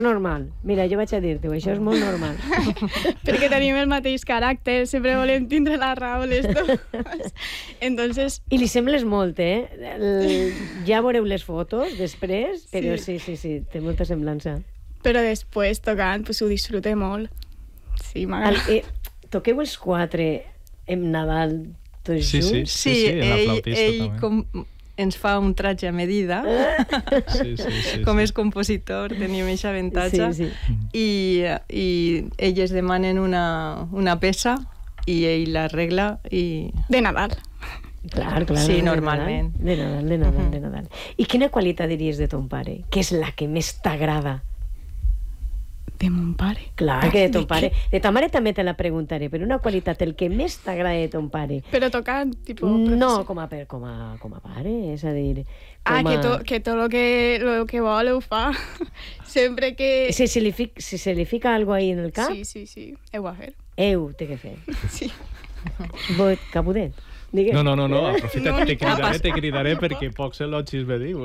Normal. Mira, jo vaig a dir-t'ho, això és molt normal. Perquè tenim el mateix caràcter, sempre volem tindre la raó les dues. Entonces... I li sembles molt, Ja veureu les fotos després, però sí, té molta semblança. Però després, tocant, pues, ho disfrute molt. Sí, m'agrada. Toqueu els 4 en Nadal tots junts? Sí, en la flautista també. Ens fa un tratge a medida. Com és compositor, tenim aquest avantatge. I elles demanen una peça i ell l'arregla i... De Nadal. Clar. Sí, normalment. De Nadal. I quina qualitat diries de ton pare? Què és la que més t'agrada? De mon pare? Clar, que de ton pare. De ta mare també te la preguntaré, però una qualitat, el que més t'agrada de ton pare. Però tocant, tipo... No, com a pare, és a dir... Que tot lo que vol ho fa. Sempre que... Si se li fica algo ahí en el cap... Sí, ho va fer. Té que fer. Sí. Capudet. No, aprofita, te cridaré perquè pocs elogis me diu,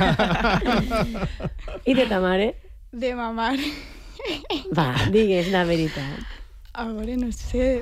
I de ta mare? De ma mare. Va, digues la veritat. A veure, no sé...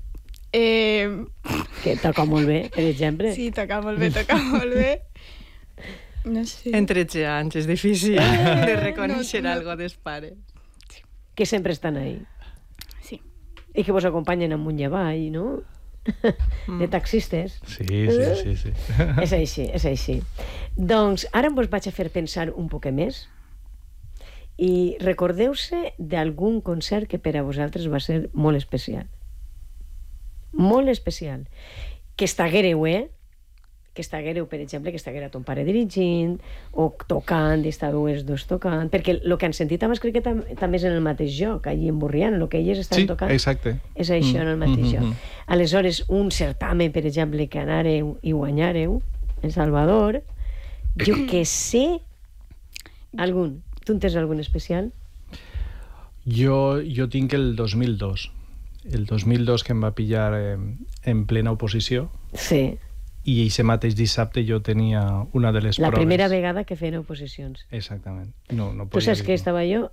Que toca molt bé, per exemple. Sí, toca molt bé. No sé. En 13 anys és difícil de reconèixer algo dels pares. Que sempre estan ahí. Sí. I que vos acompanyen amunt i avall, no? De taxistes. Sí. És així. Doncs ara vos vaig a fer pensar un poc més i recordeu-se d'algun concert que per a vosaltres va ser molt especial. Molt especial. Que estaguereu, per exemple, que estaguera ton pare dirigint o tocant, i estàveu els dos tocant, perquè el que han sentit abans crec que també és en el mateix joc, allí en Borriana, el que elles estan tocant. Sí, exacte. És això, en el mateix joc. Aleshores, un certamen, per exemple, que anàreu i guanyàreu, en Salvador, jo que sé algun. Tu en tens algun especial? Jo tinc el 2002. El 2002 que em va pillar en plena oposició. Sí. I aquest mateix dissabte jo tenia una de les proves. La primera vegada que feien oposicions. Exactament. No tu saps que estava jo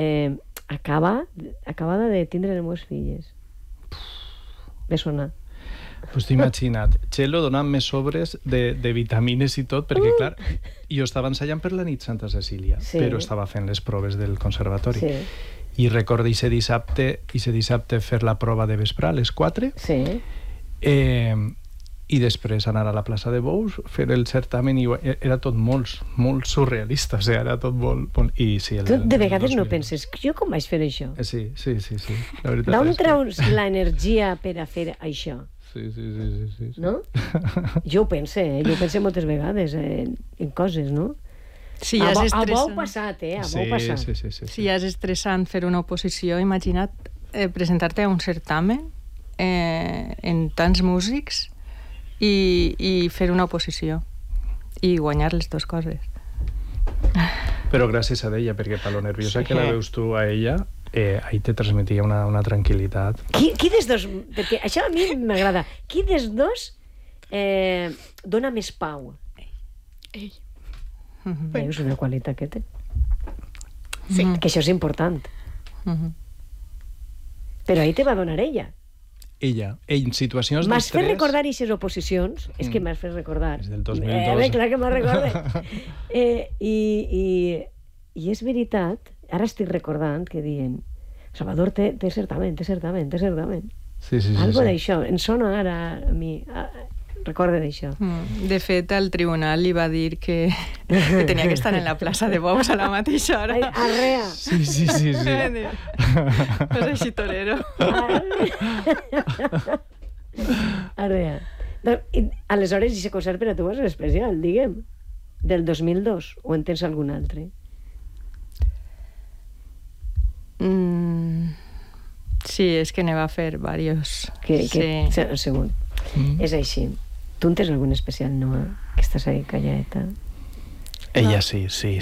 acabada de tindre les meves filles. Ve sonar. Pues t'he imaginat, Txelo donant-me sobres de vitamines i tot, perquè clar, jo estava ensaiant per la nit Santa Cecília, però estava fent les proves del conservatori. I recordo aquest dissabte fer la prova de vespre a les 4, i després anar a la plaça de Bous, fer el certamen, i era tot molt surrealista, o sigui, era tot molt... Tu de vegades no penses, jo com vaig fer això? Sí. D'on treus l'energia per a fer això? Sí. No? Jo ho pense moltes vegades en coses, no? Sí, ja és estressant. A bou passat, a bou passat. Sí, ja és estressant fer una oposició. Imagina't presentar-te a un certamen en tants músics i fer una oposició i guanyar les dues coses. Però gràcies a ella, perquè per lo nerviosa que la veus tu a ella, ahí te transmetia una tranquil·litat. Qui des dos, perquè això a mi m'agrada, qui des dos dona més pau? Ell. És una qualitat que té. Sí. Que això és important. Però ahí te va donar ella. Ell, en situacions d'estrès... M'has fet recordar aquestes oposicions. És que m'has fet recordar. És del 2002. Clar que me'n recorde. I és veritat, ara estic recordant que diuen Salvador té certamen. Sí. Algo d'això. Em sona ara a mi. Recorda d'això. De fet, el tribunal li va dir que tenia que estar en la plaça de Bous a la mateixa hora. Arrea. Sí. És així torero. Arrea. Aleshores, aquest concert per a tu va ser especial, diguem. Del 2002, o en tens algun altre? Sí, és que ne va fer diversos. Segon. És així. Tu en tens algun especial, Noa? Que estàs ahí calladeta. Ella sí.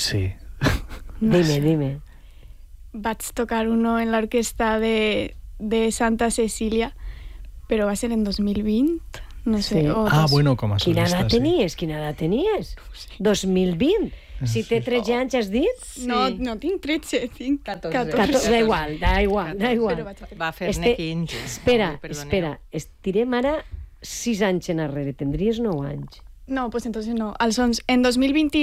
Dime. Vaig tocar uno en l'orquestra de Santa Cecília, però va ser en 2020, no sé. Sí. Bueno, com a solista, Quina edat tenies? 2020. Si té 13 anys, has dit? No tinc 13, tinc 14. Da igual. Va fer-ne 15. Espera, estirem ara 6 anys enrere. Tindries 9 anys. No, pues entonces no. En 2020